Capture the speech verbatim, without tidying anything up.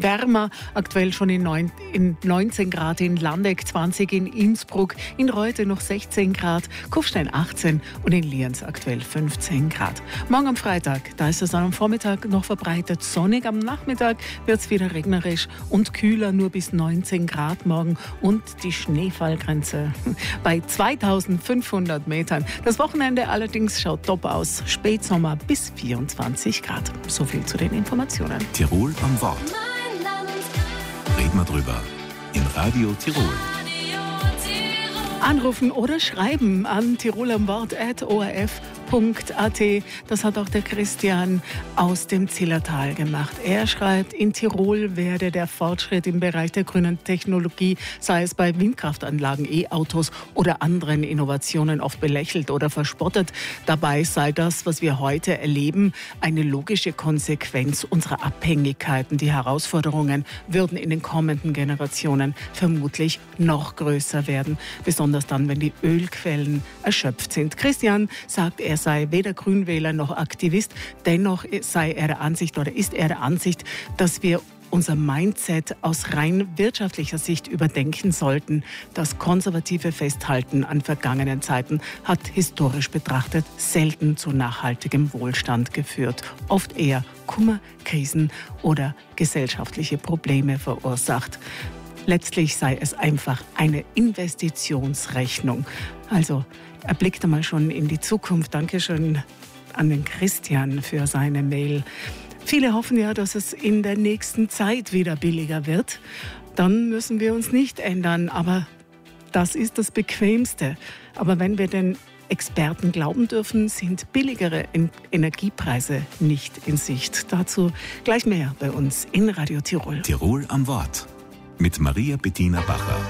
wärmer. Aktuell schon in, neun, in neunzehn Grad in Landeck, zwanzig in Innsbruck, in Reute noch sechzehn Grad, Kufstein achtzehn und in Lienz aktuell fünfzehn Grad. Morgen am Freitag, da ist es am Vormittag noch verbreitet sonnig. Am Nachmittag wird es wieder regnerisch und kühler, nur bis neunzehn Grad morgen. Und die Schneefallgrenze bei zweitausendfünfhundert Metern. Das Wochenende allerdings schaut top aus. Spätsommer bis vierundzwanzig Grad. So viel zu den Informationen. Tirol am Wort. Reden wir drüber. In Radio Tirol. Anrufen oder schreiben an tirolamwort at o r f punkt a t. Das hat auch der Christian aus dem Zillertal gemacht. Er schreibt, in Tirol werde der Fortschritt im Bereich der grünen Technologie, sei es bei Windkraftanlagen, E-Autos oder anderen Innovationen, oft belächelt oder verspottet. Dabei sei das, was wir heute erleben, eine logische Konsequenz unserer Abhängigkeiten. Die Herausforderungen würden in den kommenden Generationen vermutlich noch größer werden, besonders dann, wenn die Ölquellen erschöpft sind. Christian sagt, er sei weder Grünwähler noch Aktivist. Dennoch sei er der Ansicht oder ist er der Ansicht, dass wir unser Mindset aus rein wirtschaftlicher Sicht überdenken sollten. Das konservative Festhalten an vergangenen Zeiten hat historisch betrachtet selten zu nachhaltigem Wohlstand geführt. Oft eher Kummer, Krisen oder gesellschaftliche Probleme verursacht. Letztlich sei es einfach eine Investitionsrechnung. Also er blickt einmal schon in die Zukunft. Dankeschön an den Christian für seine Mail. Viele hoffen ja, dass es in der nächsten Zeit wieder billiger wird. Dann müssen wir uns nicht ändern, aber das ist das Bequemste. Aber wenn wir den Experten glauben dürfen, sind billigere Energiepreise nicht in Sicht. Dazu gleich mehr bei uns in Radio Tirol. Tirol am Wort mit Maria Bettina Bacher.